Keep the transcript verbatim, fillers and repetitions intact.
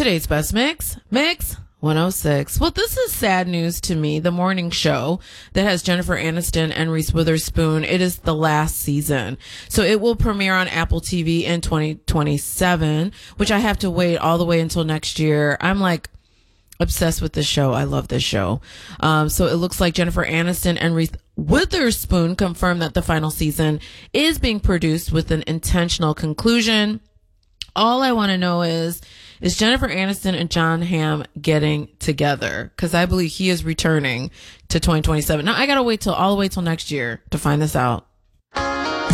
today's best mix, Mix one oh six. Well, this is sad news to me. The morning show that has Jennifer Aniston and Reese Witherspoon, it is the last season. So it will premiere on Apple T V in twenty twenty-seven, which I have to wait all the way until next year. I'm like obsessed with this show. I love this show. Um, so it looks like Jennifer Aniston and Reese Witherspoon confirmed that the final season is being produced with an intentional conclusion. All I want to know is, is Jennifer Aniston and Jon Hamm getting together? Because I believe he is returning to twenty twenty-seven. Now, I got to wait till all the way till next year to find this out.